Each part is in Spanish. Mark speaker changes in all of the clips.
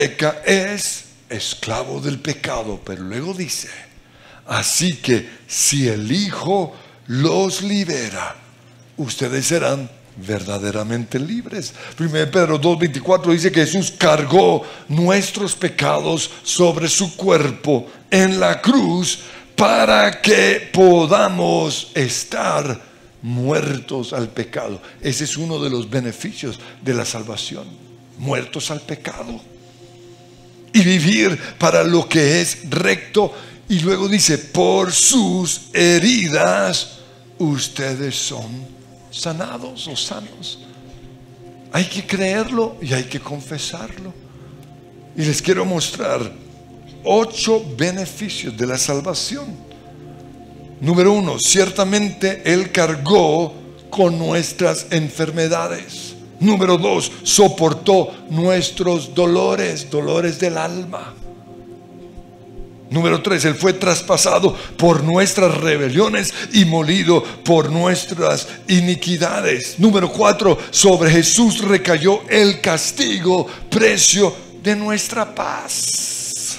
Speaker 1: peca es esclavo del pecado. Pero luego dice: así que si el Hijo los libera, ustedes serán verdaderamente libres. 1 Pedro 2:24 dice que Jesús cargó nuestros pecados sobre su cuerpo en la cruz para que podamos estar muertos al pecado. Ese es uno de los beneficios de la salvación: muertos al pecado y vivir para lo que es recto. Y luego dice: por sus heridas ustedes son sanados o sanos. Hay que creerlo y hay que confesarlo. Y les quiero mostrar 8 beneficios de la salvación. Número 1: ciertamente Él cargó con nuestras enfermedades. Número 2: soportó nuestros dolores del alma. Número 3: Él fue traspasado por nuestras rebeliones y molido por nuestras iniquidades. Número 4: sobre Jesús recayó el castigo, precio de nuestra paz.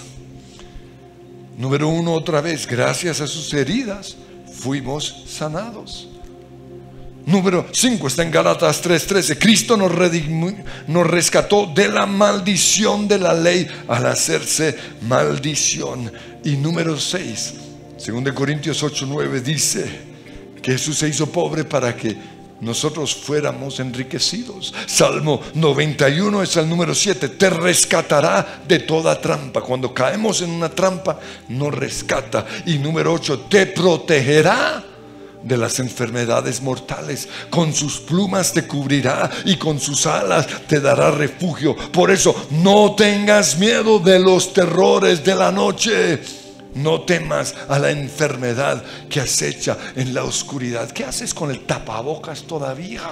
Speaker 1: Número 1, otra vez, gracias a sus heridas fuimos sanados. Número 5 está en Gálatas 3:13. Cristo nos rescató de la maldición de la ley al hacerse maldición. Y número 6, 2 Corintios 8:9 dice que Jesús se hizo pobre para que nosotros fuéramos enriquecidos. Salmo 91 es el número 7. Te rescatará de toda trampa. Cuando caemos en una trampa, nos rescata. Y número 8, te protegerá de las enfermedades mortales. Con sus plumas te cubrirá y con sus alas te dará refugio. Por eso no tengas miedo de los terrores de la noche. No temas a la enfermedad que acecha en la oscuridad. ¿Qué haces con el tapabocas todavía?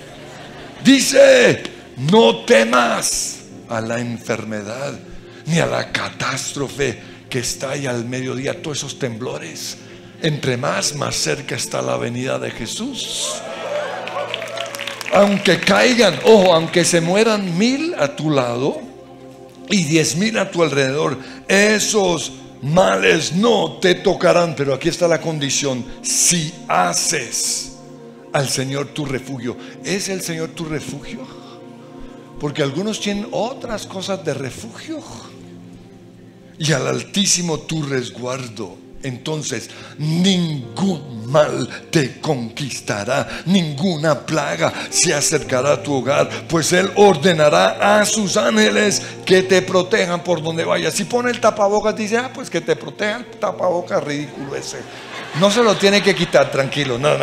Speaker 1: Dice: no temas a la enfermedad ni a la catástrofe que está ahí al mediodía. Todos esos temblores. Entre más cerca está la venida de Jesús. Aunque caigan, ojo, aunque se mueran 1000 a tu lado y 10,000 a tu alrededor, esos males no te tocarán. Pero aquí está la condición: si haces al Señor tu refugio. ¿Es el Señor tu refugio? Porque algunos tienen otras cosas de refugio. Y al Altísimo tu resguardo. Entonces ningún mal te conquistará, ninguna plaga se acercará a tu hogar, pues Él ordenará a sus ángeles que te protejan por donde vayas. Si pone el tapabocas, dice: pues que te proteja el tapabocas, ridículo ese. No se lo tiene que quitar, tranquilo. No.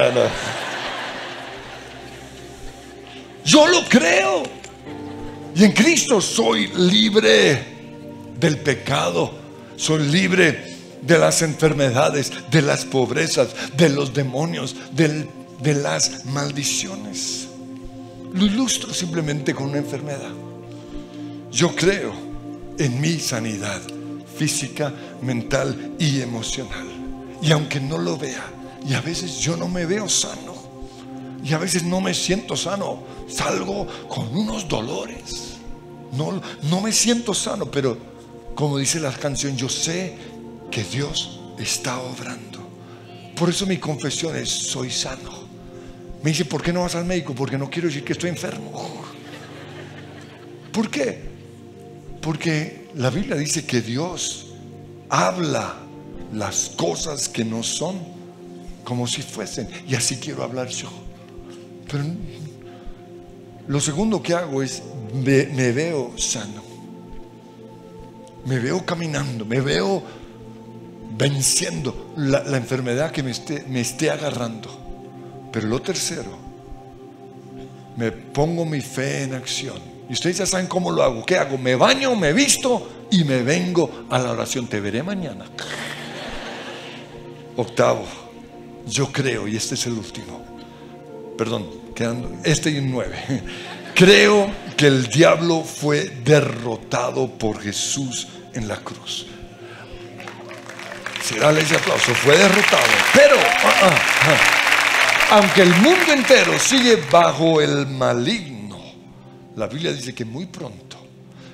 Speaker 1: Yo lo creo. Y en Cristo soy libre del pecado, soy libre de las enfermedades, de las pobrezas, de los demonios, de las maldiciones. Lo ilustro simplemente con una enfermedad. Yo creo en mi sanidad física, mental y emocional. Y aunque no lo vea, y a veces yo no me veo sano, y a veces no me siento sano, salgo con unos dolores, no me siento sano, pero como dice la canción, yo sé que Dios está obrando. Por eso mi confesión es: soy sano. Me dice: ¿por qué no vas al médico? Porque no quiero decir que estoy enfermo. ¿Por qué? Porque la Biblia dice que Dios habla las cosas que no son como si fuesen. Y así quiero hablar yo. Pero lo segundo que hago es me veo sano, me veo caminando, me veo venciendo la enfermedad que me esté agarrando. Pero lo tercero, me pongo mi fe en acción. Y ustedes ya saben cómo lo hago. ¿Qué hago? Me baño, me visto y me vengo a la oración. Te veré mañana. Octavo, yo creo, y este es el último, perdón, quedando este y un 9. Creo que el diablo fue derrotado por Jesús en la cruz. Si dale ese aplauso, fue derrotado. Pero aunque el mundo entero sigue bajo el maligno, la Biblia dice que muy pronto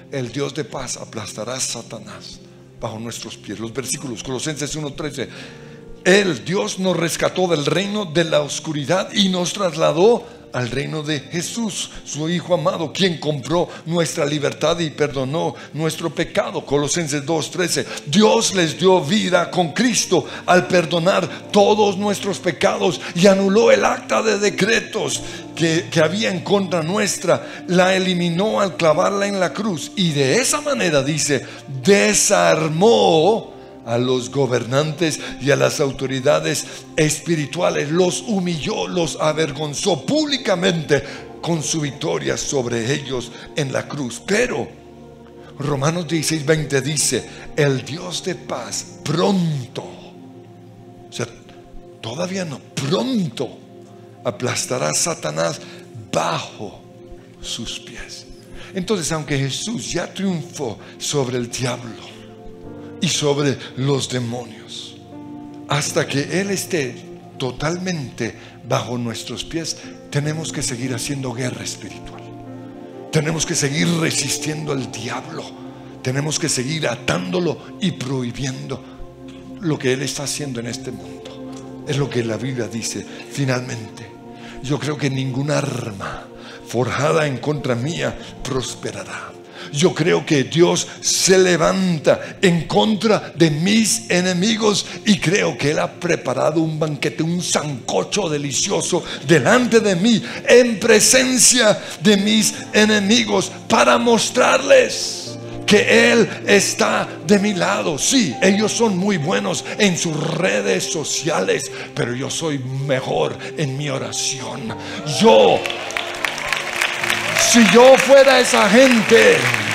Speaker 1: el Dios de paz aplastará a Satanás bajo nuestros pies. Los versículos, Colosenses 1:13. Él, Dios, nos rescató del reino de la oscuridad y nos trasladó al reino de Jesús, su Hijo amado, quien compró nuestra libertad y perdonó nuestro pecado. Colosenses 2:13. Dios les dio vida con Cristo al perdonar todos nuestros pecados y anuló el acta de decretos que había en contra nuestra. La eliminó al clavarla en la cruz, y de esa manera, dice, desarmó a los gobernantes y a las autoridades espirituales, los humilló, los avergonzó públicamente con su victoria sobre ellos en la cruz. Pero Romanos 16:20 dice: el Dios de paz pronto, o sea, todavía no, pronto aplastará a Satanás bajo sus pies. Entonces, aunque Jesús ya triunfó sobre el diablo y sobre los demonios, hasta que Él esté totalmente bajo nuestros pies, tenemos que seguir haciendo guerra espiritual. Tenemos que seguir resistiendo al diablo. Tenemos que seguir atándolo y prohibiendo lo que Él está haciendo en este mundo. Es lo que la Biblia dice. Finalmente, yo creo que ninguna arma forjada en contra mía prosperará. Yo creo que Dios se levanta en contra de mis enemigos, y creo que Él ha preparado un banquete, un sancocho delicioso delante de mí, en presencia de mis enemigos, para mostrarles que Él está de mi lado. Sí, ellos son muy buenos en sus redes sociales, pero yo soy mejor en mi oración. Si yo fuera esa gente,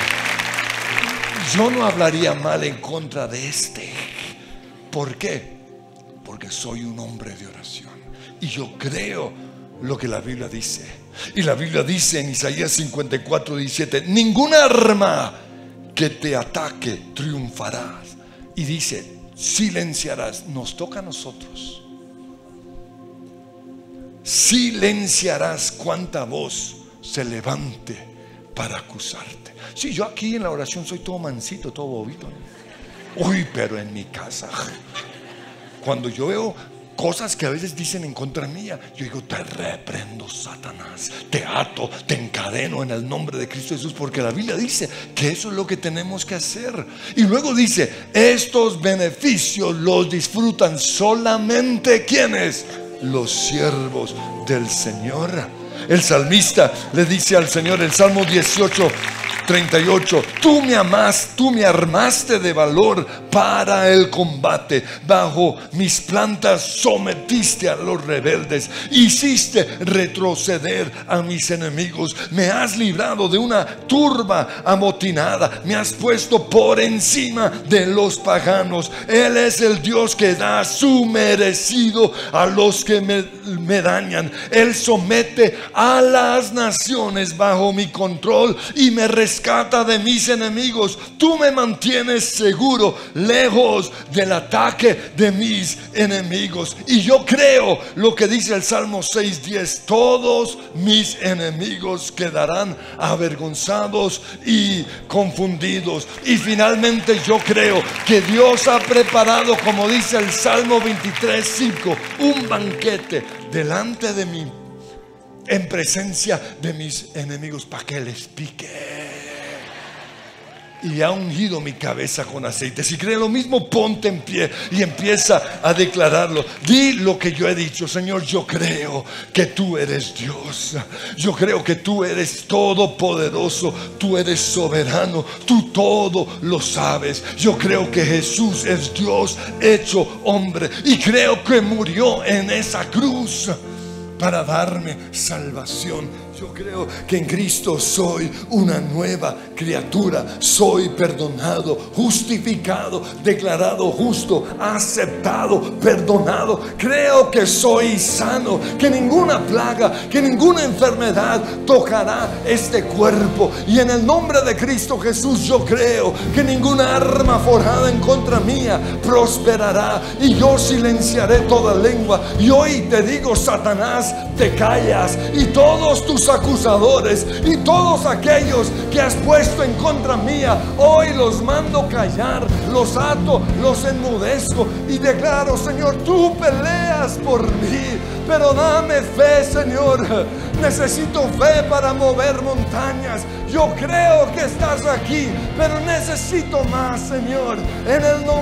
Speaker 1: yo no hablaría mal en contra de este. ¿Por qué? Porque soy un hombre de oración y yo creo lo que la Biblia dice. Y la Biblia dice en Isaías 54:17: ninguna arma que te ataque triunfarás. Y dice: silenciarás. Nos toca a nosotros. Silenciarás cuanta voz se levante para acusarte. Si yo aquí en la oración soy todo mansito, todo bobito. Uy, pero en mi casa, cuando yo veo cosas que a veces dicen en contra mía, yo digo: te reprendo, Satanás, te ato, te encadeno en el nombre de Cristo Jesús, porque la Biblia dice que eso es lo que tenemos que hacer. Y luego dice: estos beneficios los disfrutan solamente ¿quiénes? Los siervos del Señor. El salmista le dice al Señor, el Salmo 18:38: tú me armaste de valor para el combate, bajo mis plantas sometiste a los rebeldes, hiciste retroceder a mis enemigos, me has librado de una turba amotinada, me has puesto por encima de los paganos. Él es el Dios que da su merecido a los que me dañan. Él somete a las naciones bajo mi control y me rescata de mis enemigos. Tú me mantienes seguro, lejos del ataque de mis enemigos. Y yo creo lo que dice el Salmo 6:10: todos mis enemigos quedarán avergonzados y confundidos. Y finalmente yo creo que Dios ha preparado, como dice el Salmo 23:5, un banquete delante de mí, en presencia de mis enemigos, para que les pique. Y ha ungido mi cabeza con aceite. Si cree lo mismo, ponte en pie y empieza a declararlo. Di lo que yo he dicho: Señor, yo creo que tú eres Dios. Yo creo que tú eres todopoderoso. Tú eres soberano. Tú todo lo sabes. Yo creo que Jesús es Dios hecho hombre. Y creo que murió en esa cruz para darme salvación. Yo creo que en Cristo soy una nueva criatura. Soy perdonado, justificado, declarado justo, aceptado, perdonado. Creo que soy sano, que ninguna plaga, que ninguna enfermedad tocará este cuerpo. Y en el nombre de Cristo Jesús, yo creo que ninguna arma forjada en contra mía prosperará. Y yo silenciaré toda lengua. Y hoy te digo: Satanás, te callas, y todos tus tus acusadores y todos aquellos que has puesto en contra mía, hoy los mando callar, los ato, los enmudezco y declaro, Señor, tú peleas por mí, pero dame fe, Señor. Necesito fe para mover montañas. Yo creo que estás aquí, pero necesito más, Señor. En el nombre